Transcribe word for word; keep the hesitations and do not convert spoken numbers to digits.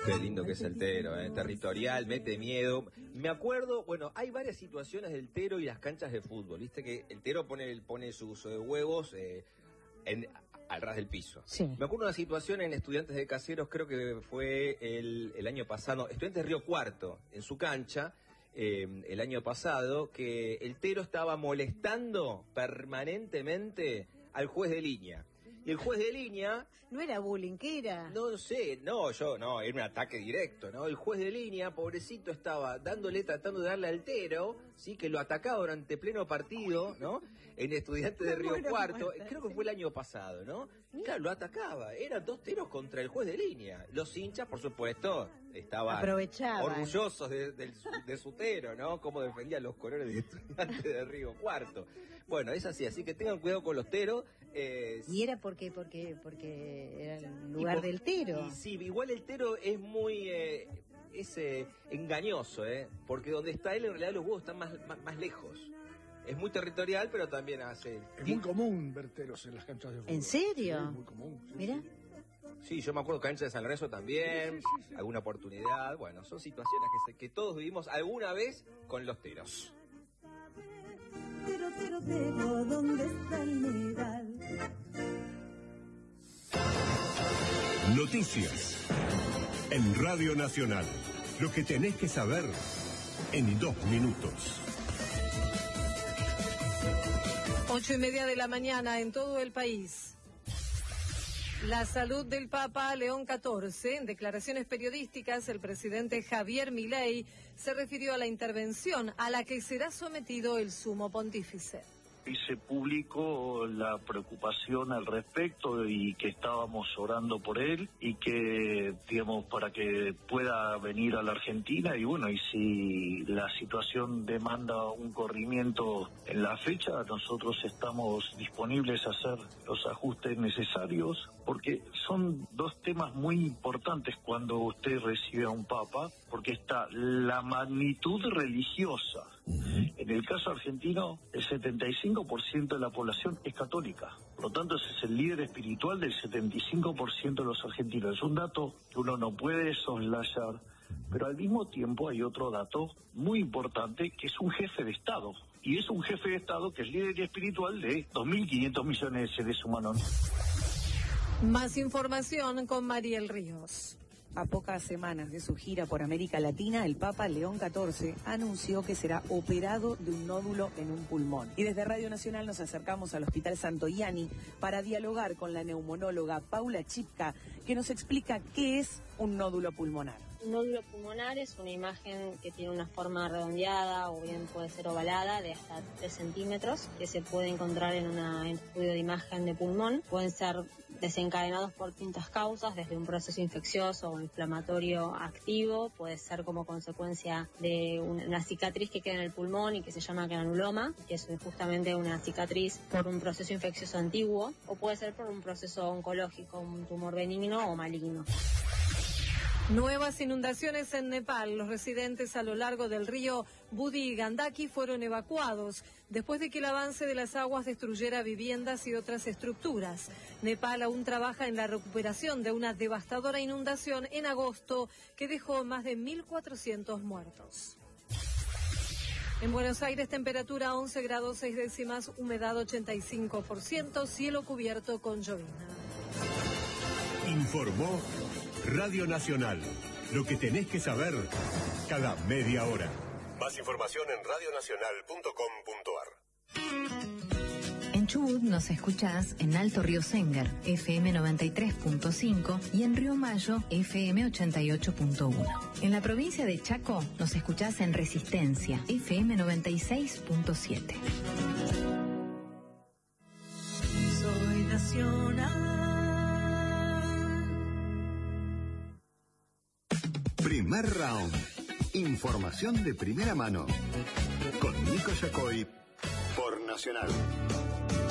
Qué lindo que es el Tero, ¿eh? Territorial, mete miedo. Me acuerdo, bueno, hay varias situaciones del Tero y las canchas de fútbol. Viste que el Tero pone, pone sus eh, huevos eh, en, al ras del piso. Sí. Me acuerdo de una situación en Estudiantes de Caseros, creo que fue el, el año pasado, Estudiantes de Río Cuarto, en su cancha, eh, el año pasado, que el Tero estaba molestando permanentemente al juez de línea. Y el juez de línea... No era bullying, ¿qué era? No sé, no, yo, no, era un ataque directo, ¿no? El juez de línea, pobrecito, estaba dándole, tratando de darle al Tero, ¿sí? Que lo atacaba durante pleno partido, ¿no? En Estudiantes de Río Cuarto, creo que fue el año pasado, ¿no? Claro, lo atacaba, eran dos Teros contra el juez de línea. Los hinchas, por supuesto, estaban orgullosos de, de, de su Tero, ¿no? Cómo defendía los colores de Estudiantes de Río Cuarto. Bueno, es así, así que tengan cuidado con los Teros. Eh, y era porque, porque, porque era el lugar por, del Tero. Y sí, igual el Tero es muy eh, es, eh, engañoso, ¿eh? Porque donde está él, en realidad los huevos están más, más, más lejos. Es muy territorial, pero también hace... Es muy común ver Teros en las canchas de fútbol. ¿En serio? Sí, es muy común. Sí, Mira. Sí. Sí, yo me acuerdo cancha de San Lorenzo también, sí, sí, sí, sí. Alguna oportunidad. Bueno, son situaciones que, se, que todos vivimos alguna vez con los Teros. Tero, tero, tero, ¿dónde está el medal? Noticias en Radio Nacional. Lo que tenés que saber en dos minutos. Ocho y media de la mañana en todo el país. La salud del Papa León catorce. En declaraciones periodísticas, el presidente Javier Milei se refirió a la intervención a la que será sometido el sumo pontífice. Hice público la preocupación al respecto y que estábamos orando por él y que, digamos, para que pueda venir a la Argentina y bueno, y si la situación demanda un corrimiento en la fecha, nosotros estamos disponibles a hacer los ajustes necesarios porque son dos temas muy importantes cuando usted recibe a un papa, porque está la magnitud religiosa. En el caso argentino, el setenta y cinco por ciento de la población es católica. Por lo tanto, ese es el líder espiritual del setenta y cinco por ciento de los argentinos. Es un dato que uno no puede soslayar, pero al mismo tiempo hay otro dato muy importante, que es un jefe de Estado. Y es un jefe de Estado que es líder espiritual de dos mil quinientos millones de seres humanos. Más información con Mariel Ríos. A pocas semanas de su gira por América Latina, el Papa León catorce anunció que será operado de un nódulo en un pulmón. Y desde Radio Nacional nos acercamos al Hospital Santoianni para dialogar con la neumonóloga Paula Chipka, que nos explica qué es un nódulo pulmonar. Un nódulo pulmonar es una imagen que tiene una forma redondeada o bien puede ser ovalada de hasta tres centímetros, que se puede encontrar en un estudio de imagen de pulmón. Pueden ser desencadenados por distintas causas, desde un proceso infeccioso o inflamatorio activo, puede ser como consecuencia de una cicatriz que queda en el pulmón y que se llama granuloma, que es justamente una cicatriz por un proceso infeccioso antiguo, o puede ser por un proceso oncológico, un tumor benigno o maligno. Nuevas inundaciones en Nepal. Los residentes a lo largo del río Budi Gandaki fueron evacuados después de que el avance de las aguas destruyera viviendas y otras estructuras. Nepal aún trabaja en la recuperación de una devastadora inundación en agosto que dejó más de mil cuatrocientos muertos. En Buenos Aires, temperatura once grados seis décimas, humedad ochenta y cinco por ciento, cielo cubierto con llovizna. Informó Radio Nacional. Lo que tenés que saber cada media hora. Más información en radio nacional punto com punto ar. En Chubut nos escuchás en Alto Río Sengar, F M noventa y tres punto cinco y en Río Mayo, F M ochenta y ocho punto uno. En la provincia de Chaco nos escuchás en Resistencia, F M noventa y seis punto siete. Soy nacional. Primer round. Información de primera mano. Con Nico Yacoy por Nacional.